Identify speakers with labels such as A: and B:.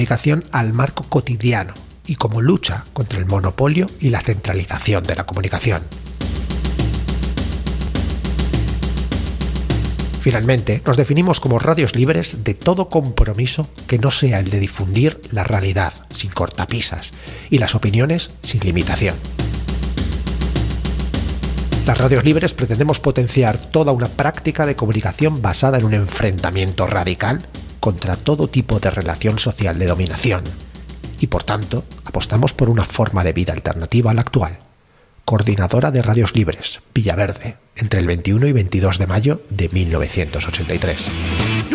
A: comunicación al marco cotidiano y como lucha contra el monopolio y la centralización de la comunicación. Finalmente, nos definimos como radios libres de todo compromiso que no sea el de difundir la realidad sin cortapisas y las opiniones sin limitación. Las radios libres pretendemos potenciar toda una práctica de comunicación basada en un enfrentamiento radical contra todo tipo de relación social de dominación y, por tanto, apostamos por una forma de vida alternativa a la actual. Coordinadora de Radios Libres, Villaverde, entre el 21 y 22 de mayo de 1983.